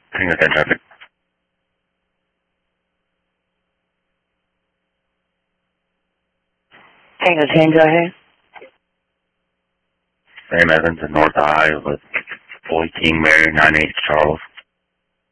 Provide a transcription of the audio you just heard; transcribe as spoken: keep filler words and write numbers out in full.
Tango ten traffic. Tango ten, go ahead. Sam Evans in North Ohio with Boy King Mary, nine eight Charles.